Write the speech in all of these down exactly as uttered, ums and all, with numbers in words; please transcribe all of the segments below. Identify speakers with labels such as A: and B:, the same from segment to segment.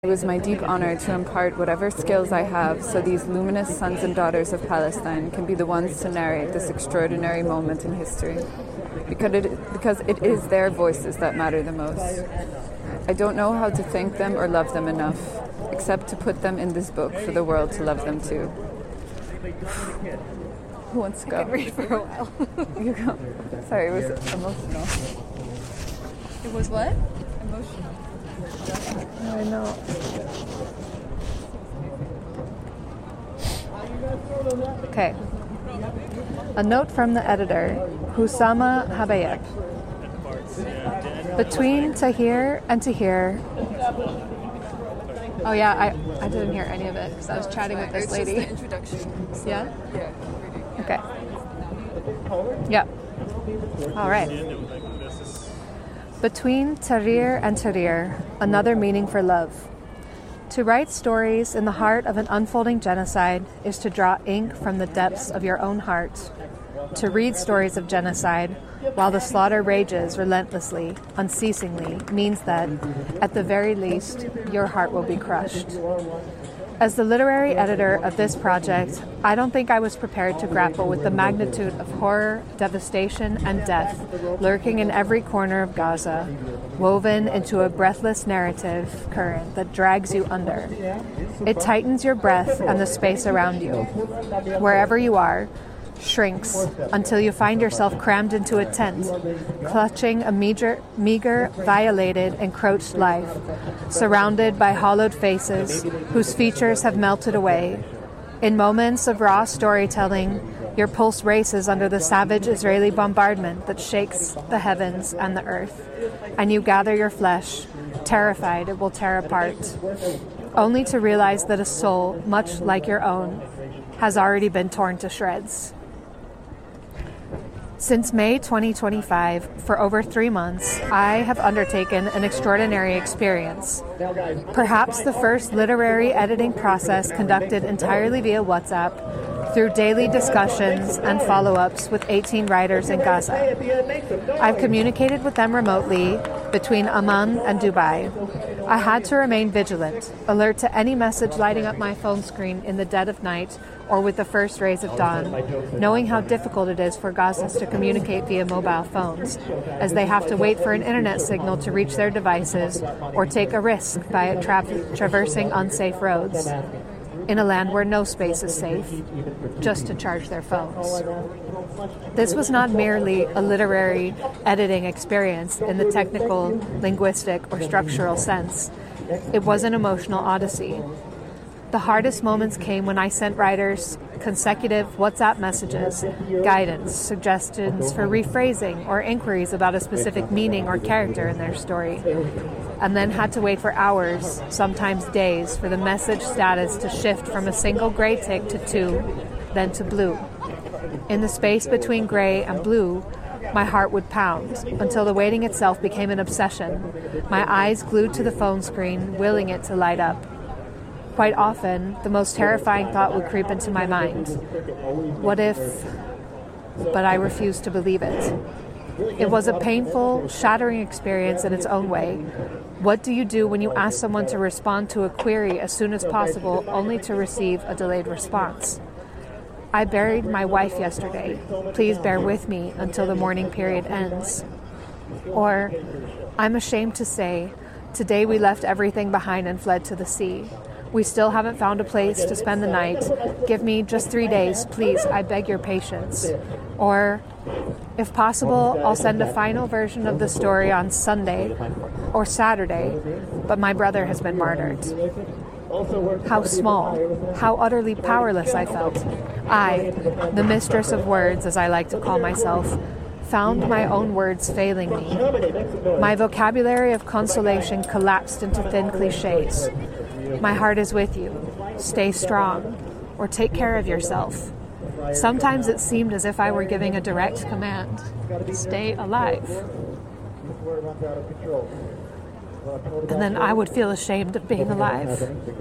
A: It was my deep honor to impart whatever skills I have so these luminous sons and daughters of Palestine can be the ones to narrate this extraordinary moment in history. Because it, because it is their voices that matter the most. I don't know how to thank them or love them enough, except to put them in this book for the world to love them too. Who wants to go?
B: I could read for a while.
A: You go. Sorry, it was emotional.
B: It was what? Emotional.
A: I know.
C: Okay. A note from the editor, Husama Habayeb. Between Tahir and Tahir. Oh yeah, I, I didn't hear any of it because I was chatting with this lady.
A: It's just the introduction. So,
C: Yeah?
A: Yeah.
C: Okay. Yeah. All right. Between Tahrir and Tahrir, another meaning for love. To write stories in the heart of an unfolding genocide is to draw ink from the depths of your own heart. To read stories of genocide while the slaughter rages relentlessly, unceasingly, means that, at the very least, your heart will be crushed. As the literary editor of this project, I don't think I was prepared to grapple with the magnitude of horror, devastation, and death lurking in every corner of Gaza, woven into a breathless narrative current that drags you under. It tightens your breath and the space around you. Wherever you are, shrinks until you find yourself crammed into a tent, clutching a meager, meager, violated, encroached life, surrounded by hollowed faces whose features have melted away. In moments of raw storytelling, your pulse races under the savage Israeli bombardment that shakes the heavens and the earth, and you gather your flesh, terrified it will tear apart, only to realize that a soul, much like your own, has already been torn to shreds. Since May twenty twenty-five, for over three months, I have undertaken an extraordinary experience. Perhaps the first literary editing process conducted entirely via WhatsApp, through daily discussions and follow-ups with eighteen writers in Gaza. I've communicated with them remotely between Amman and Dubai. I had to remain vigilant, alert to any message lighting up my phone screen in the dead of night or with the first rays of dawn, knowing how difficult it is for Gazans to communicate via mobile phones, as they have to wait for an internet signal to reach their devices or take a risk by tra- traversing unsafe roads, in a land where no space is safe, just to charge their phones. This was not merely a literary editing experience in the technical, linguistic, or structural sense. It was an emotional odyssey. The hardest moments came when I sent writers consecutive WhatsApp messages, guidance, suggestions for rephrasing, or inquiries about a specific meaning or character in their story, and then had to wait for hours, sometimes days, for the message status to shift from a single gray tick to two, then to blue. In the space between gray and blue, my heart would pound, until the waiting itself became an obsession, my eyes glued to the phone screen, willing it to light up. Quite often, the most terrifying thought would creep into my mind. What if... But I refused to believe it. It was a painful, shattering experience in its own way. What do you do when you ask someone to respond to a query as soon as possible, only to receive a delayed response? I buried my wife yesterday. Please bear with me until the mourning period ends. Or, I'm ashamed to say, today we left everything behind and fled to the sea. We still haven't found a place to spend the night. Give me just three days, please. I beg your patience. Or, if possible, I'll send a final version of the story on Sunday or Saturday, but my brother has been martyred. How small, how utterly powerless I felt. I, the mistress of words, as I like to call myself, found my own words failing me. My vocabulary of consolation collapsed into thin cliches. My heart is with you. Stay strong. Or take care of yourself. Sometimes it seemed as if I were giving a direct command. Stay alive. And then I would feel ashamed of being alive.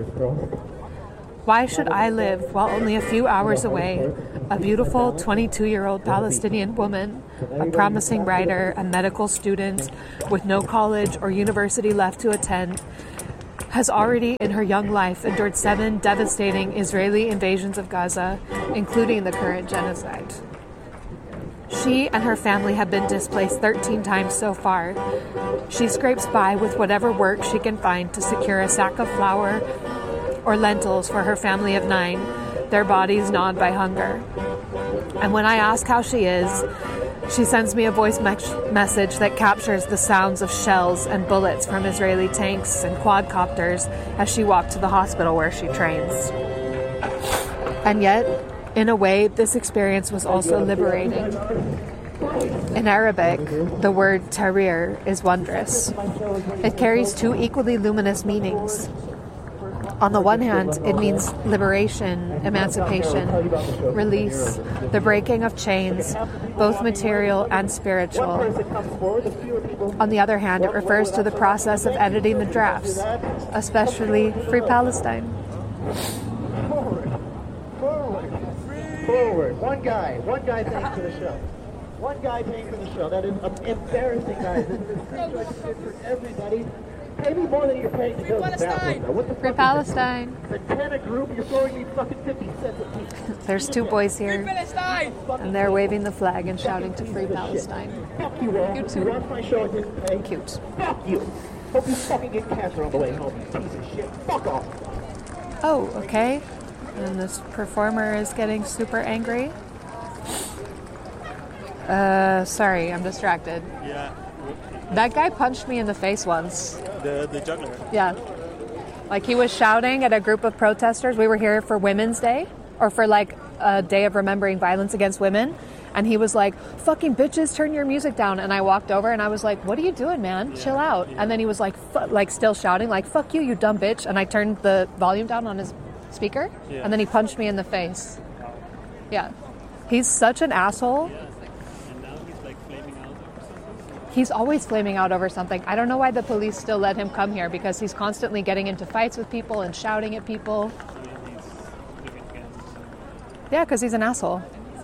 C: Why should I live while only a few hours away, a beautiful twenty-two-year-old Palestinian woman, a promising writer, a medical student with no college or university left to attend, has already in her young life endured seven devastating Israeli invasions of Gaza, including the current genocide. She and her family have been displaced thirteen times so far. She scrapes by with whatever work she can find to secure a sack of flour or lentils for her family of nine, their bodies gnawed by hunger. And when I ask how she is, she sends me a voice me- message that captures the sounds of shells and bullets from Israeli tanks and quadcopters as she walked to the hospital where she trains. And yet, in a way, this experience was also liberating. In Arabic, the word tahrir is wondrous. It carries two equally luminous meanings. On the one hand, it means liberation, emancipation, release, the breaking of chains, both material and spiritual. On the other hand, it refers to the process of editing the drafts, especially Free Palestine.
D: Forward. One guy. One guy paying for the show. One guy paying for the show. That is embarrassing, guys. This is for everybody. Pay me more than you're paying to go to the bathroom. What the
C: Free
D: fuck
C: Palestine.
D: is this? Santana group, you're throwing me fucking fifty cents a piece.
C: There's two boys here, and they're waving the flag and shouting to Free Palestine.
D: Fuck you all. You watch my show and didn't pay.
C: Cute.
D: Fuck you. Hope you fucking get cancer on the way home, you piece of shit. Fuck off.
C: Oh, okay. And this performer is getting super angry. Uh, sorry, I'm distracted.
E: Yeah.
C: That guy punched me in the face once.
E: The the juggler.
C: Yeah. Like he was shouting at a group of protesters. We were here for Women's Day, or for like a day of remembering violence against women. And he was like, fucking bitches, turn your music down. And I walked over and I was like, what are you doing, man?
E: Yeah,
C: Chill out.
E: yeah.
C: And then he was like, F-, like still shouting, like, fuck you, you dumb bitch. And I turned the volume down on his speaker.
E: Yeah.
C: And then he punched me in the face. Yeah. He's such an asshole.
E: Yeah, it's like, and now he's like flaming out over something.
C: He's always flaming out over something. I don't know why the police still let him come here, because he's constantly getting into fights with people and shouting at people.
E: So yeah, he's living against.
C: Yeah, because he's an asshole.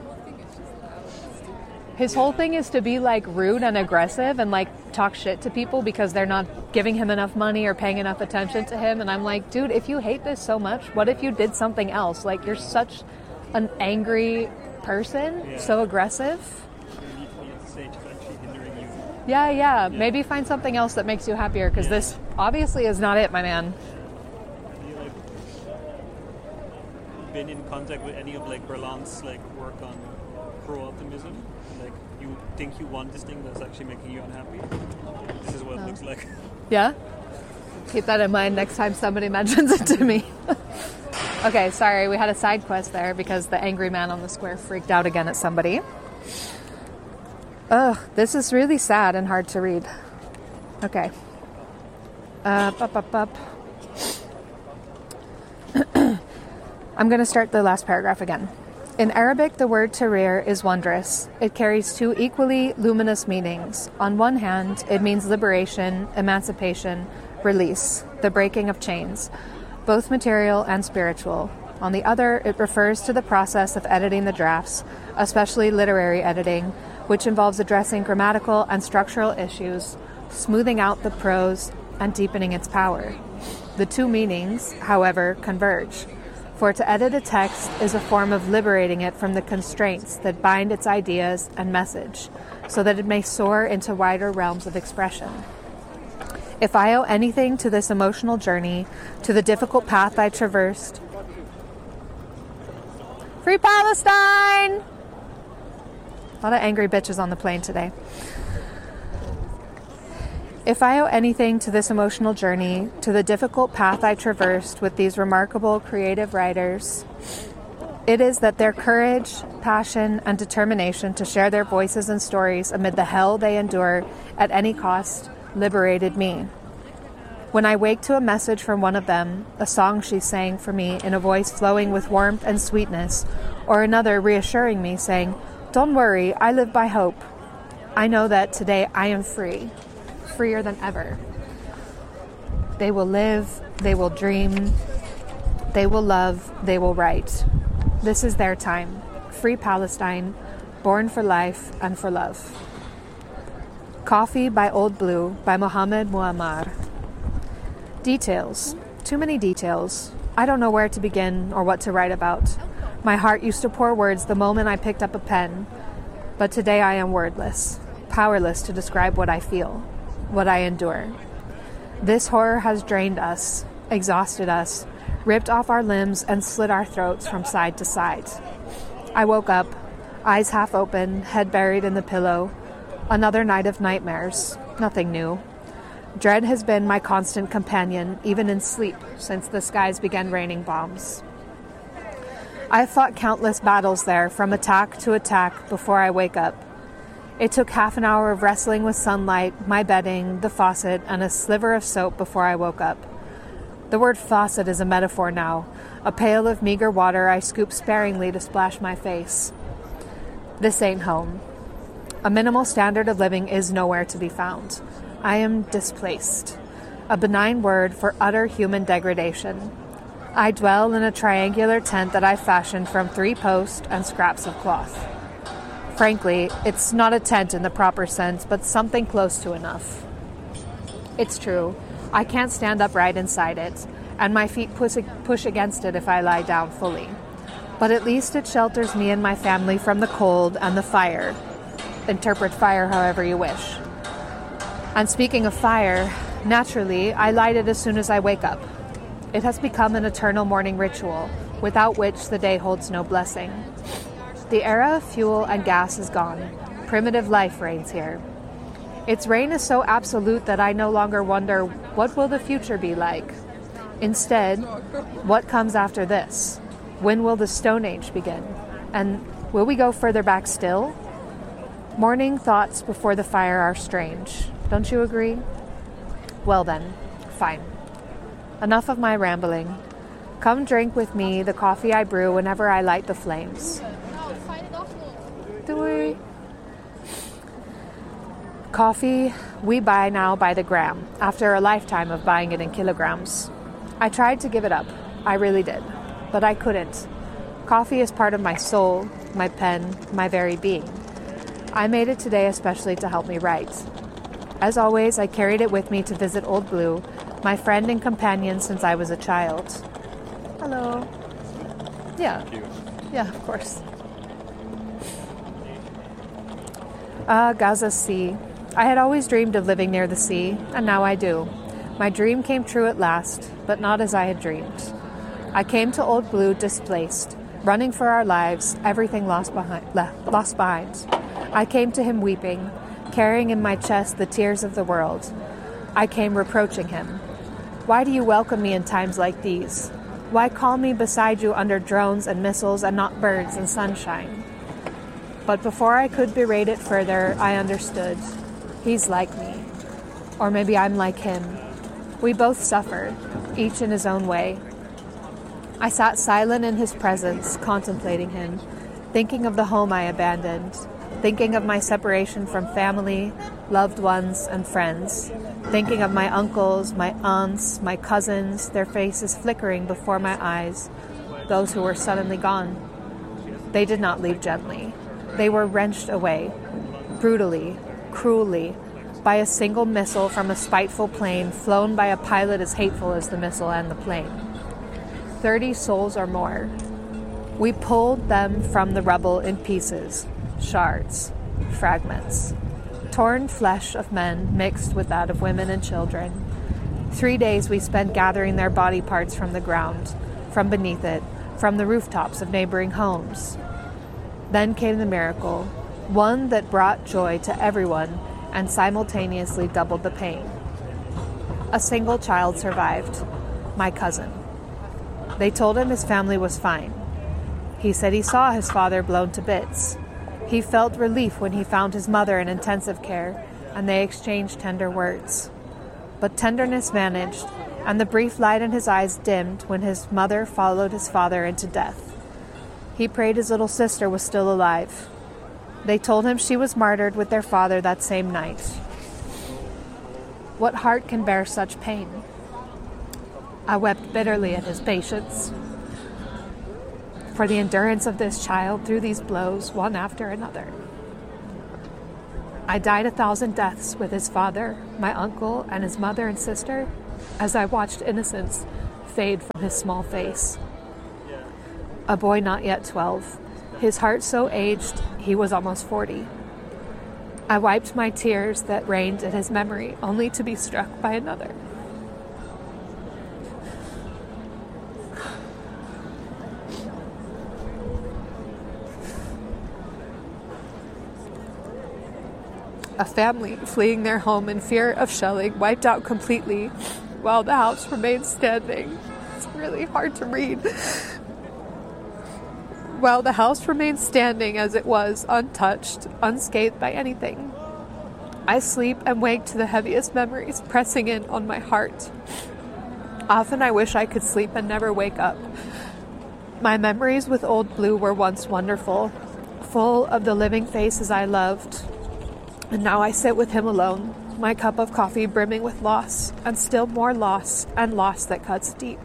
C: His whole thing is to be like rude and aggressive and like talk shit to people because they're not giving him enough money or paying enough attention to him. And I'm like, dude, if you hate this so much, what if you did something else? Like, you're such an angry person,
E: Yeah.
C: so aggressive.
E: You need to be on the stage is actually hindering you.
C: Yeah, yeah, maybe find something else that makes you happier, because this obviously is not it, my man.
E: Have you like been in contact with any of like Berlant's like work on pro-optimism? Like, you think you want this thing that's actually making you unhappy? This is what it looks like.
C: Yeah? Keep that in mind next time somebody mentions it to me. Okay, sorry, we had a side quest there because the angry man on the square freaked out again at somebody. Ugh, this is really sad and hard to read. Okay. Uh, up, up, up. I'm going to start the last paragraph again. In Arabic, the word tahrir is wondrous. It carries two equally luminous meanings. On one hand, it means liberation, emancipation, release, the breaking of chains, both material and spiritual. On the other, it refers to the process of editing the drafts, especially literary editing, which involves addressing grammatical and structural issues, smoothing out the prose, and deepening its power. The two meanings, however, converge. For to edit a text is a form of liberating it from the constraints that bind its ideas and message, so that it may soar into wider realms of expression. If I owe anything to this emotional journey, to the difficult path I traversed... Free Palestine! A lot of angry bitches on the plane today. If I owe anything to this emotional journey, to the difficult path I traversed with these remarkable creative writers, it is that their courage, passion, and determination to share their voices and stories amid the hell they endure at any cost liberated me. When I wake to a message from one of them, a song she sang for me in a voice flowing with warmth and sweetness, or another reassuring me saying, "Don't worry, I live by hope," I know that today I am free. Freer than ever. They will live, they will dream, they will love, they will write. This is their time. Free Palestine, born for life and for love. Coffee by Old Blue by Mohammed Muammar. Details. Too many details. I don't know where to begin or what to write about. My heart used to pour words the moment I picked up a pen, but today I am wordless, powerless to describe what I feel, what I endure. This horror has drained us, exhausted us, ripped off our limbs and slit our throats from side to side. I woke up, eyes half open, head buried in the pillow. Another night of nightmares, nothing new. Dread has been my constant companion, even in sleep, since the skies began raining bombs. I have fought countless battles there, from attack to attack, before I wake up. It took half an hour of wrestling with sunlight, my bedding, the faucet, and a sliver of soap before I woke up. The word faucet is a metaphor now, a pail of meager water I scoop sparingly to splash my face. This ain't home. A minimal standard of living is nowhere to be found. I am displaced, a benign word for utter human degradation. I dwell in a triangular tent that I fashioned from three posts and scraps of cloth. Frankly, it's not a tent in the proper sense, but something close to enough. It's true, I can't stand upright inside it, and my feet push, push against it if I lie down fully. But at least it shelters me and my family from the cold and the fire. Interpret fire however you wish. And speaking of fire, naturally, I light it as soon as I wake up. It has become an eternal morning ritual, without which the day holds no blessing. The era of fuel and gas is gone. Primitive life reigns here. Its reign is so absolute that I no longer wonder, what will the future be like? Instead, what comes after this? When will the Stone Age begin? And will we go further back still? Morning thoughts before the fire are strange. Don't you agree? Well then, fine. Enough of my rambling. Come drink with me the coffee I brew whenever I light the flames. Do we? Coffee we buy now by the gram, after a lifetime of buying it in kilograms. I tried to give it up. I really did. But I couldn't. Coffee is part of my soul, my pen, my very being. I made it today especially to help me write. As always, I carried it with me to visit Old Blue, my friend and companion since I was a child. Hello. Yeah. Yeah, of course. Ah, Gaza Sea. I had always dreamed of living near the sea, and now I do. My dream came true at last, but not as I had dreamed. I came to Old Blue displaced, running for our lives, everything lost behind. Lost behind. I came to him weeping, carrying in my chest the tears of the world. I came reproaching him. Why do you welcome me in times like these? Why call me beside you under drones and missiles and not birds and sunshine? But before I could berate it further, I understood. He's like me. Or maybe I'm like him. We both suffer, each in his own way. I sat silent in his presence, contemplating him, thinking of the home I abandoned, thinking of my separation from family, loved ones, and friends, thinking of my uncles, my aunts, my cousins, their faces flickering before my eyes, those who were suddenly gone. They did not leave gently. They were wrenched away, brutally, cruelly, by a single missile from a spiteful plane flown by a pilot as hateful as the missile and the plane. Thirty souls or more. We pulled them from the rubble in pieces, shards, fragments. Torn flesh of men mixed with that of women and children. Three days we spent gathering their body parts from the ground, from beneath it, from the rooftops of neighboring homes. Then came the miracle, one that brought joy to everyone and simultaneously doubled the pain. A single child survived, my cousin. They told him his family was fine. He said he saw his father blown to bits. He felt relief when he found his mother in intensive care, and they exchanged tender words. But tenderness vanished, and the brief light in his eyes dimmed when his mother followed his father into death. He prayed his little sister was still alive. They told him she was martyred with their father that same night. What heart can bear such pain? I wept bitterly at his patience, for the endurance of this child through these blows, one after another. I died a thousand deaths with his father, my uncle, and his mother and sister, as I watched innocence fade from his small face. A boy not yet twelve, his heart so aged he was almost forty. I wiped my tears that rained in his memory, only to be struck by another. A family fleeing their home in fear of shelling, wiped out completely, while the house remained standing. It's really hard to read. While the house remained standing as it was, untouched, unscathed by anything. I sleep and wake to the heaviest memories pressing in on my heart. Often I wish I could sleep and never wake up. My memories with Old Blue were once wonderful, full of the living faces I loved. And now I sit with him alone, my cup of coffee brimming with loss, and still more loss, and loss that cuts deep.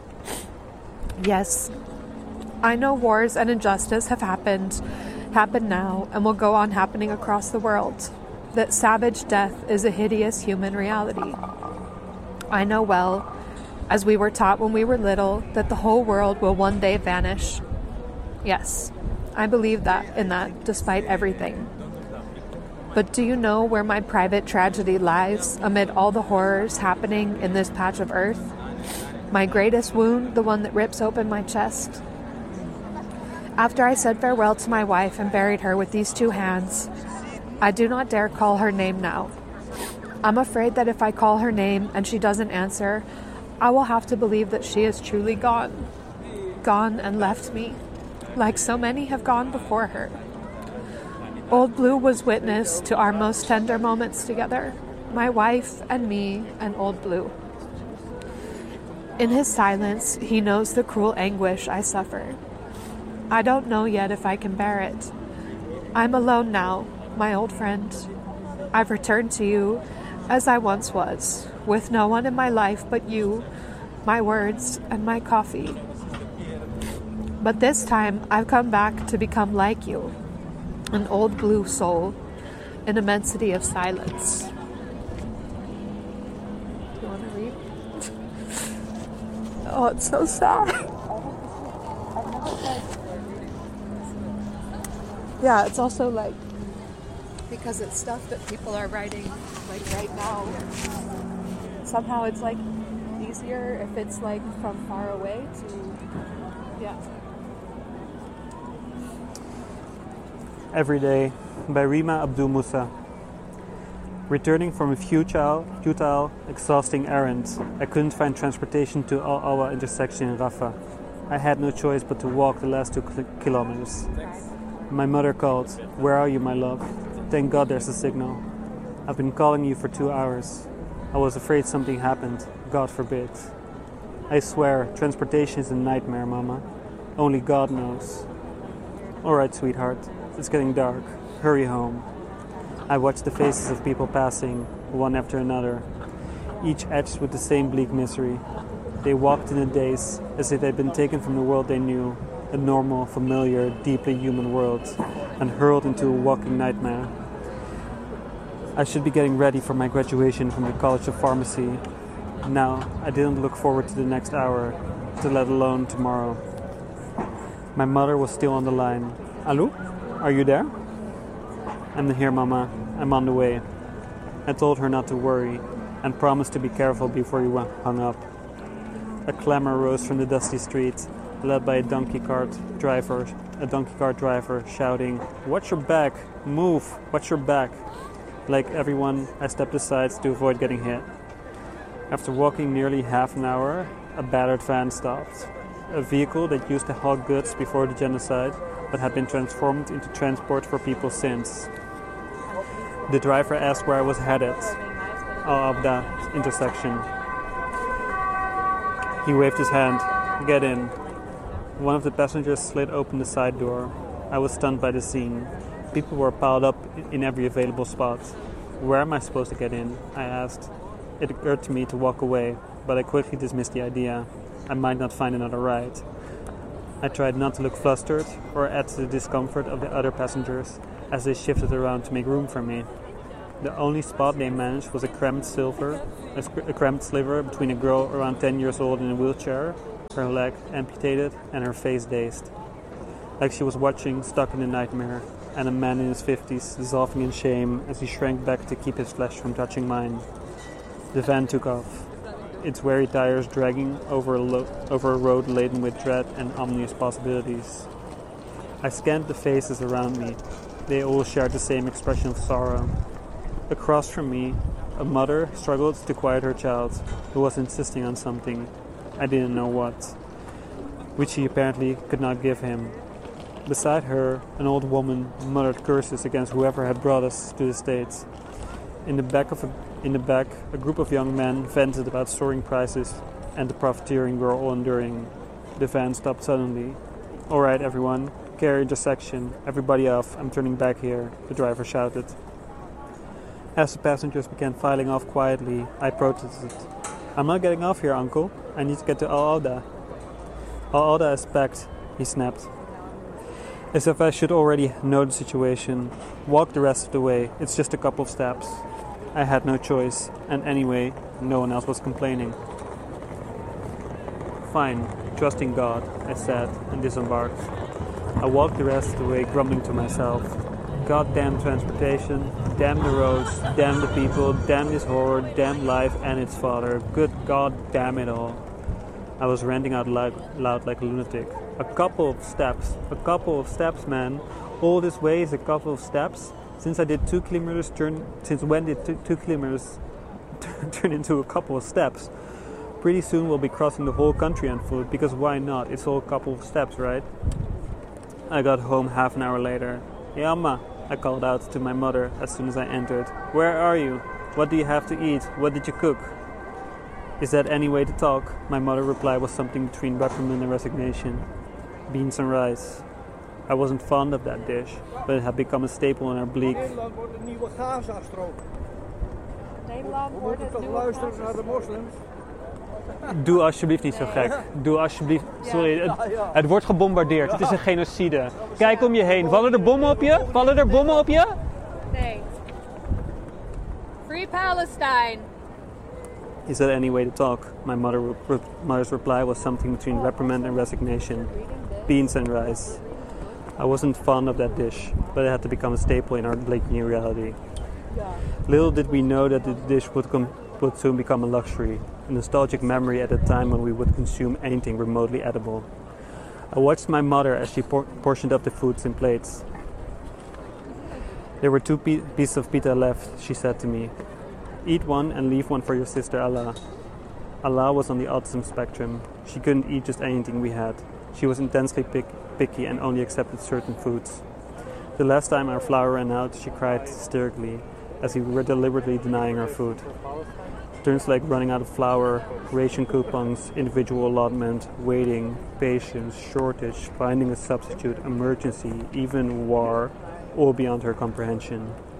C: Yes, I know wars and injustice have happened, happen now, and will go on happening across the world. That savage death is a hideous human reality. I know well, as we were taught when we were little, that the whole world will one day vanish. Yes, I believe that in that, despite everything. But do you know where my private tragedy lies amid all the horrors happening in this patch of earth? My greatest wound, the one that rips open my chest? After I said farewell to my wife and buried her with these two hands, I do not dare call her name now. I'm afraid that if I call her name and she doesn't answer, I will have to believe that she is truly gone. Gone and left me, like so many have gone before her. Old Blue was witness to our most tender moments together, my wife and me and Old Blue. In his silence, he knows the cruel anguish I suffer. I don't know yet if I can bear it. I'm alone now, my old friend. I've returned to you as I once was, with no one in my life but you, my words, and my coffee. But this time, I've come back to become like you. An Old Blue soul, an immensity of silence. Do you want to read? Oh, it's so sad. Yeah, it's also like, because it's stuff that people are writing like right now. Somehow it's like easier if it's like from far away to, yeah.
E: Every Day by Rima Abdul Musa. Returning from a futile, futile, exhausting errand, I couldn't find transportation to Al Awa intersection in Rafah. I had no choice but to walk the last two kilometers. My mother called, "Where are you, my love? Thank God there's a signal. I've been calling you for two hours. I was afraid something happened. God forbid. I swear, transportation is a nightmare, Mama. Only God knows." "All right, sweetheart. It's getting dark. Hurry home." I watched the faces of people passing, one after another, each etched with the same bleak misery. They walked in a daze, as if they'd been taken from the world they knew, a normal, familiar, deeply human world, and hurled into a walking nightmare. I should be getting ready for my graduation from the College of Pharmacy. Now, I didn't look forward to the next hour, to let alone tomorrow. My mother was still on the line. "Allô? Are you there?" "I'm here, Mama. I'm on the way." I told her not to worry and promised to be careful before we hung up. A clamor rose from the dusty street, led by a donkey cart driver, a donkey cart driver shouting, "Watch your back! Move! Watch your back!" Like everyone, I stepped aside to avoid getting hit. After walking nearly half an hour, a battered van stopped. A vehicle that used to haul goods before the genocide, but had been transformed into transport for people since. The driver asked where I was headed. Al Abda intersection. He waved his hand. "Get in." One of the passengers slid open the side door. I was stunned by the scene. People were piled up in every available spot. "Where am I supposed to get in?" I asked. It occurred to me to walk away, but I quickly dismissed the idea. I might not find another ride. I tried not to look flustered or add to the discomfort of the other passengers as they shifted around to make room for me. The only spot they managed was a cramped silver, a, sc- a cramped sliver between a girl around ten years old in a wheelchair, her leg amputated and her face dazed, like she was watching Stuck in a Nightmare, and a man in his fifties dissolving in shame as he shrank back to keep his flesh from touching mine. The van took off, its weary tires dragging over a, lo- over a road laden with dread and ominous possibilities. I scanned the faces around me. They all shared the same expression of sorrow. Across from me, a mother struggled to quiet her child, who was insisting on something, I didn't know what, which she apparently could not give him. Beside her, an old woman muttered curses against whoever had brought us to the States. In the back of a, in the back, a group of young men vented about soaring prices and the profiteering we're all enduring. The van stopped suddenly. "All right, everyone, carry intersection, everybody off, I'm turning back here," the driver shouted. As the passengers began filing off quietly, I protested. "I'm not getting off here, Uncle. I need to get to Al Alda." "Al Alda is packed," he snapped. As if I should already know the situation. "Walk the rest of the way, it's just a couple of steps." I had no choice, and anyway, no one else was complaining. "Fine, trusting God," I said, and disembarked. I walked the rest of the way grumbling to myself. Goddamn transportation, damn the roads, damn the people, damn this horror, damn life and its father. Good God damn it all. I was ranting out loud, loud like a lunatic. A couple of steps, a couple of steps, man. All this way is a couple of steps. Since I did two kilometers, turn. Since when did two, two kilometers turn into a couple of steps? Pretty soon we'll be crossing the whole country on foot, because why not? It's all a couple of steps, right? I got home half an hour later. "Yeah, Ma," I called out to my mother as soon as I entered. "Where are you? What do you have to eat? What did you cook?" "Is that any way to talk?" My mother's reply was something between reprimand and resignation. "Beans and rice." I wasn't fond of that dish, but it had become a staple in our bleak.
F: Nederland wordt een nieuwe Gaza-strook.
B: Nederland
F: We
B: wordt
F: moeten
B: het
F: toch
B: nieuwe
F: luisteren
B: Gaza.
F: naar de moslims?
E: Doe alsjeblieft niet zo gek. Doe alsjeblieft... Sorry, het, het wordt gebombardeerd. Het is een genocide. Kijk om je heen. Vallen er bommen op je? Vallen er bommen op je?
B: Nee. Free Palestine.
E: Is that any way to talk? My mother, re- mother's reply was something between reprimand and resignation. Beans and rice. I wasn't fond of that dish, but it had to become a staple in our bleak new reality. Little did we know that the dish would, com- would soon become a luxury, a nostalgic memory at a time when we would consume anything remotely edible. I watched my mother as she por- portioned up the foods in plates. "There were two pe- pieces of pita left," she said to me. "Eat one and leave one for your sister Allah." Allah was on the autism spectrum. She couldn't eat just anything we had. She was intensely pick- picky and only accepted certain foods. The last time our flour ran out, she cried hysterically, as if we were deliberately denying her food. Terms like running out of flour, ration coupons, individual allotment, waiting, patience, shortage, finding a substitute, emergency, even war, all beyond her comprehension.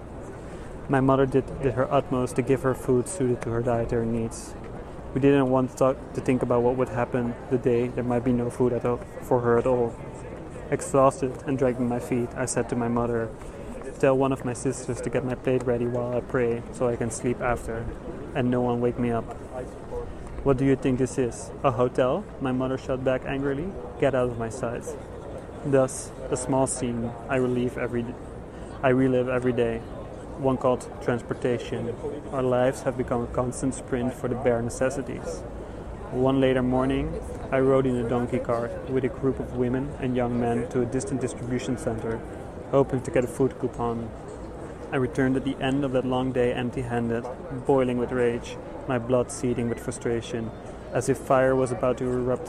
E: My mother did, did her utmost to give her food suited to her dietary needs. We didn't want to, talk, to think about what would happen the day there might be no food at all, for her at all. Exhausted and dragging my feet, I said to my mother, "Tell one of my sisters to get my plate ready while I pray, so I can sleep after, and no one wake me up." "What do you think this is? A hotel?" my mother shot back angrily. "Get out of my sight." Thus, a small scene I relive every, d- I relive every day. One called transportation. Our lives have become a constant sprint for the bare necessities. One later morning, I rode in a donkey cart with a group of women and young men to a distant distribution center, hoping to get a food coupon. I returned at the end of that long day empty-handed, boiling with rage, my blood seething with frustration, as if fire was about to erupt,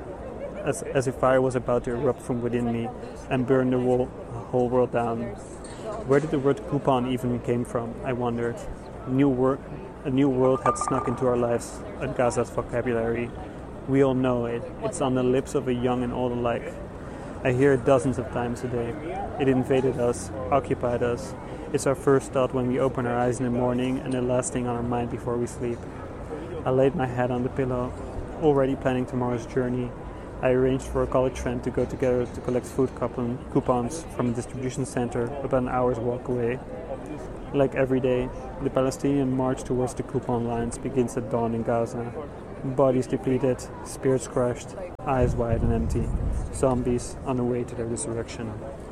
E: as, as if fire was about to erupt from within me and burn the whole, whole world down. Where did the word coupon even came from, I wondered. New wor- a new world had snuck into our lives, a Gaza's vocabulary. We all know it. It's on the lips of a young and old alike. I hear it dozens of times a day. It invaded us, occupied us. It's our first thought when we open our eyes in the morning and the last thing on our mind before we sleep. I laid my head on the pillow, already planning tomorrow's journey. I arranged for a college friend to go together to collect food coupon, coupons from a distribution center about an hour's walk away. Like every day, the Palestinian march towards the coupon lines begins at dawn in Gaza. Bodies depleted, spirits crushed, eyes wide and empty. Zombies on the way to their resurrection.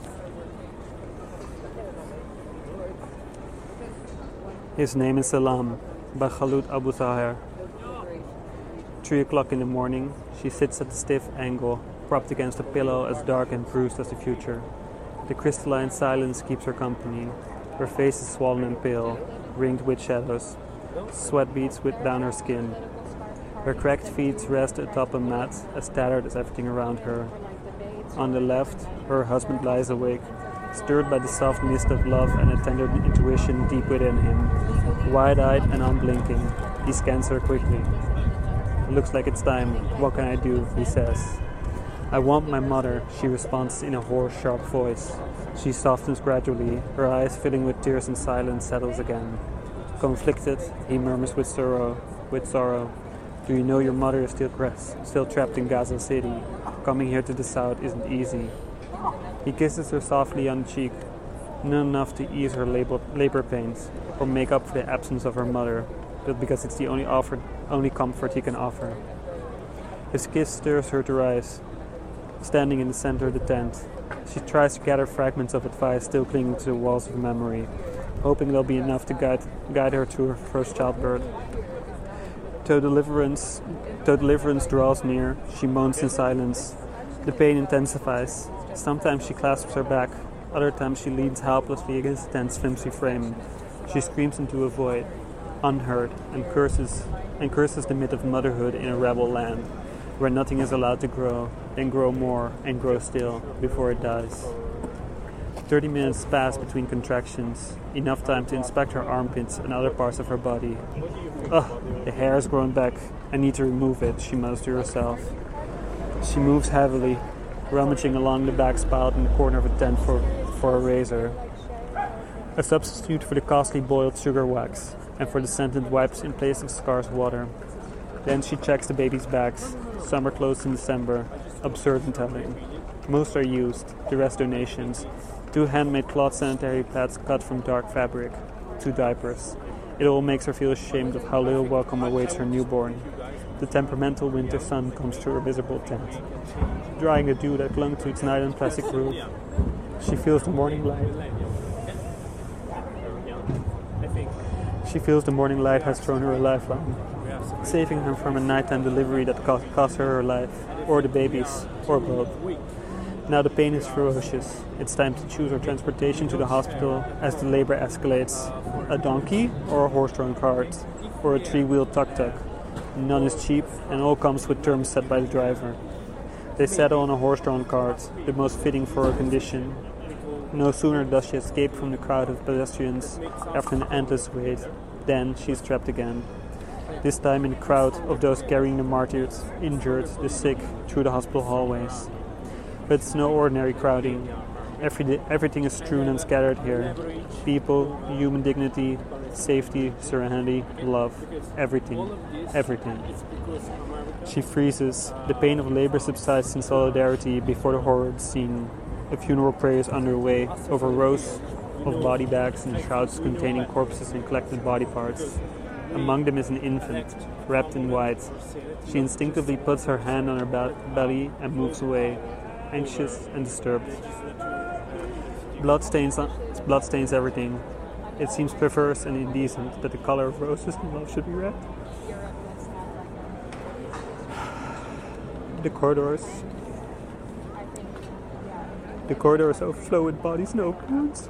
E: His name is Salam, by Khalud Abu Tahir. Three o'clock in the morning, she sits at a stiff angle, propped against a pillow as dark and bruised as the future. The crystalline silence keeps her company. Her face is swollen and pale, ringed with shadows. Sweat beads with down her skin. Her cracked feet rest atop a mat, as tattered as everything around her. On the left, her husband lies awake, stirred by the soft mist of love and a tender intuition deep within him. Wide-eyed and unblinking, he scans her quickly. "Looks like it's time. What can I do?" he says. "I want my mother," she responds in a hoarse, sharp voice. She softens gradually, her eyes filling with tears and silence settles again. Conflicted, he murmurs with sorrow, with sorrow. "Do you know your mother is still crest, still trapped in Gaza City? Coming here to the south isn't easy." He kisses her softly on the cheek, not enough to ease her labor, labor pains or make up for the absence of her mother, but because it's the only offer, only comfort he can offer. His kiss stirs her to rise. Standing in the center of the tent, she tries to gather fragments of advice still clinging to the walls of memory, hoping they'll be enough to guide, guide her to her first childbirth. Though deliverance, though deliverance draws near, she moans in silence. The pain intensifies. Sometimes she clasps her back, other times she leans helplessly against the tent's flimsy frame. She screams into a void, unheard, and curses, and curses the myth of motherhood in a rebel land, where nothing is allowed to grow, then grow more, and grow still, before it dies. Thirty minutes pass between contractions, enough time to inspect her armpits and other parts of her body. Ugh, the hair has grown back. I need to remove it, she mutters to herself. She moves heavily, rummaging along the bags piled in the corner of a tent for, for a razor. A substitute for the costly boiled sugar wax, and for the scented wipes in place of scarce water. Then she checks the baby's bags. Some are closed in December. Absurd and telling. Most are used, the rest donations. Two handmade cloth sanitary pads cut from dark fabric. Two diapers. It all makes her feel ashamed of how little welcome awaits her newborn. The temperamental winter sun comes to her miserable tent, drying the dew that clung to its nylon plastic roof. She feels the morning light. She feels the morning light has thrown her a lifeline, saving her from a nighttime delivery that cost, cost her her life, or the baby's, or both. Now the pain is ferocious. It's time to choose her transportation to the hospital as the labor escalates. A donkey or a horse-drawn cart, or a three-wheeled tuk-tuk. None is cheap, and all comes with terms set by the driver. They settle on a horse-drawn cart, the most fitting for her condition. No sooner does she escape from the crowd of pedestrians after an endless wait, than she is trapped again. This time in the crowd of those carrying the martyred, injured, the sick through the hospital hallways. But it's no ordinary crowding. Every, everything is strewn and scattered here. People, human dignity, safety, serenity, love. Everything. Everything. She freezes. The pain of labor subsides in solidarity before the horrid scene. A funeral prayer is underway over rows of body bags and shrouds containing corpses and collected body parts. Among them is an infant, wrapped in white. She instinctively puts her hand on her ba- belly and moves away, anxious and disturbed. Blood stains, blood stains everything. It seems perverse and indecent that the color of roses in love should be red. The corridors. The corridors overflow with bodies and open wounds.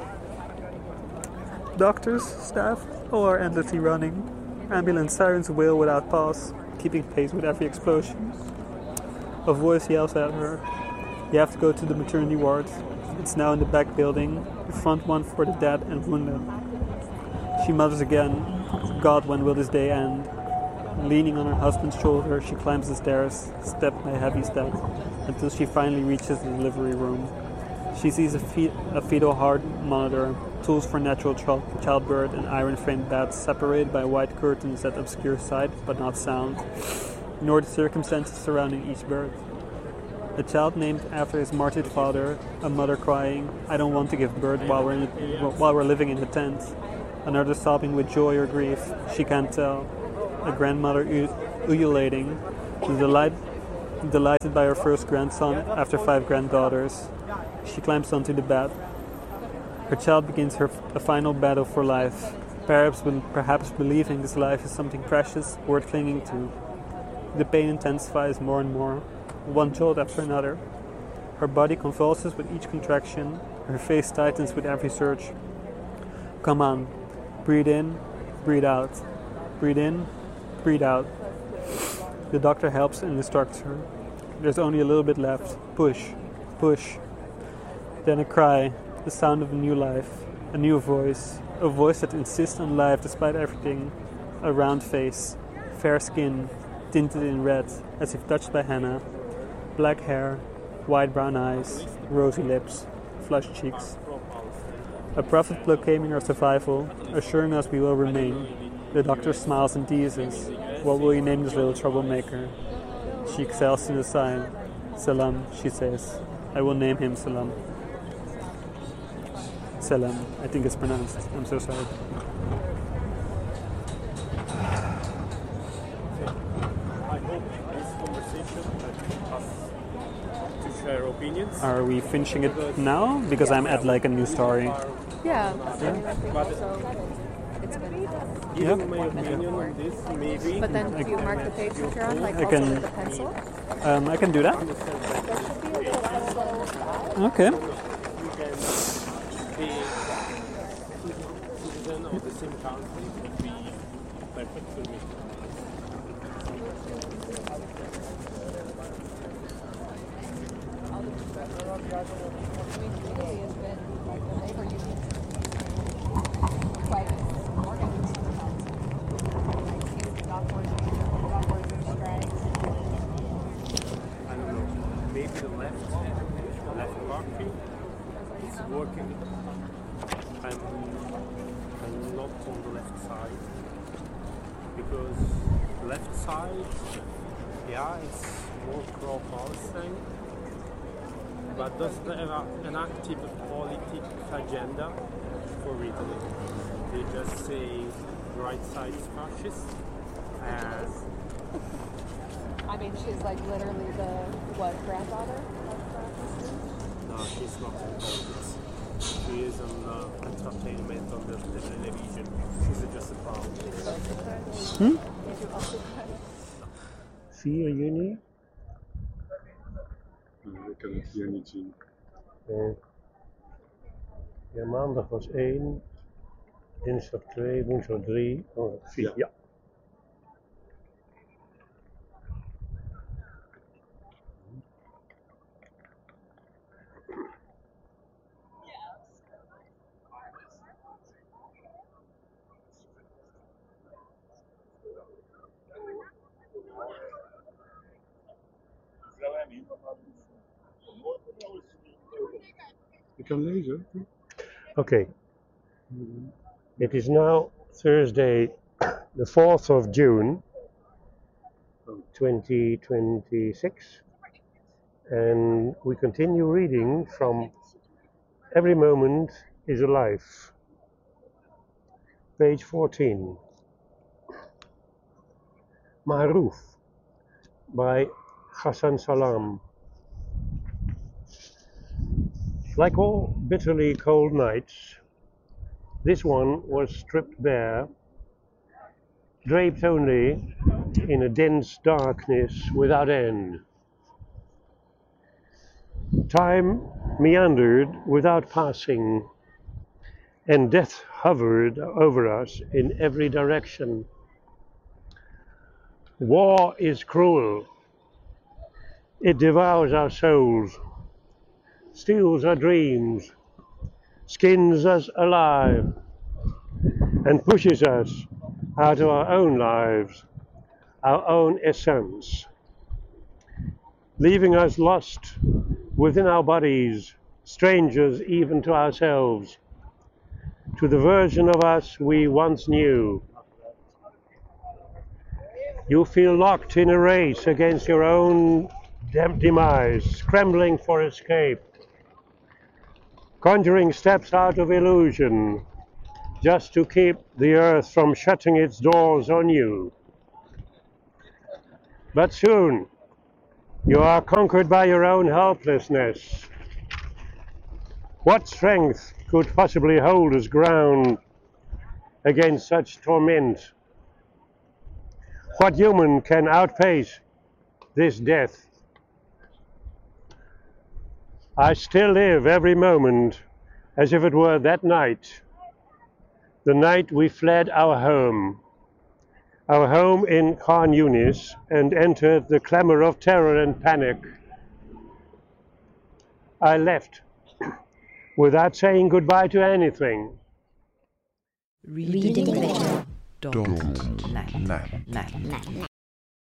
E: Doctors, staff, all are endlessly running. Ambulance sirens wail without pause, keeping pace with every explosion. A voice yells at her. You have to go to the maternity ward. It's now in the back building, the front one for the dead and wounded. She mutters again, God, when will this day end? Leaning on her husband's shoulder, she climbs the stairs, step by heavy step, until she finally reaches the delivery room. She sees a, fe- a fetal heart monitor, tools for natural ch- childbirth, and iron-framed beds separated by white curtains that obscure sight but not sound, nor the circumstances surrounding each birth. A child named after his martyred father, a mother crying, I don't want to give birth while we're, in the, while we're living in the tent. Another sobbing with joy or grief, she can't tell. A grandmother u- ululating, delight, delighted by her first grandson after five granddaughters. She climbs onto the bed. Her child begins her a final battle for life, perhaps, perhaps believing this life is something precious worth clinging to. The pain intensifies more and more, one jolt after another. Her body convulses with each contraction, her face tightens with every surge. Come on, breathe in, breathe out, breathe in, breathe out. The doctor helps and instructs her. There's only a little bit left. Push, push. Then a cry, the sound of a new life, a new voice, a voice that insists on life despite everything. A round face, fair skin, tinted in red, as if touched by henna, black hair, wide brown eyes, rosy lips, flushed cheeks. A prophet proclaiming our survival, assuring us we will remain. The doctor smiles and teases. What will you name this little troublemaker? She exhales in a sigh. Salam, she says. I will name him Salam. Salam, I think it's pronounced. I'm so sorry.
G: I hope this conversation helps us to share opinions.
E: Are we finishing it now? Because I'm at like a new story.
A: Yeah.
G: But
A: It's good.
G: giving
E: Yeah.
G: my opinion on this, maybe
C: But then do you mark the page that you're on, like
E: I
C: also
E: can-
C: with a pencil?
E: Um, I can do that. Okay.
G: we can be citizen of the same country would be perfect for me. I don't know. Maybe the left, the left party is working. I'm, I'm not on the left side because the left side, yeah, it's more pro-Palestine, but doesn't have a, an active political agenda for Italy. They just say the right side is fascist and
C: I mean, she's like literally the, what, granddaughter?
G: no, she's not in politics. She is on uh, entertainment on the, the television. She's just a clown.
H: vier juni.
I: Ik kan het hier niet zien.
H: Eh, ja, maandag was één, dinsdag twee, woensdag drie, oh, vier. Ja.
I: Ik kan lezen.
H: Okay. It is now Thursday, the fourth of June, twenty twenty-six, and we continue reading from Every Moment is a Life, page fourteen. Maruf by Hassan Salam. Like all bitterly cold nights, this one was stripped bare, draped only in a dense darkness without end. Time meandered without passing, and death hovered over us in every direction. War is cruel. It devours our souls, steals our dreams, skins us alive, and pushes us out of our own lives, our own essence, leaving us lost within our bodies, strangers even to ourselves, to the version of us we once knew. You feel locked in a race against your own dem- demise, scrambling for escape, conjuring steps out of illusion, just to keep the earth from shutting its doors on you. But soon, you are conquered by your own helplessness. What strength could possibly hold us ground against such torment? What human can outpace this death? I still live every moment as if it were that night, the night we fled our home, our home in Khan Yunis, and entered the clamor of terror and panic. I left without saying goodbye to anything.
J: Reading Lecture dot net.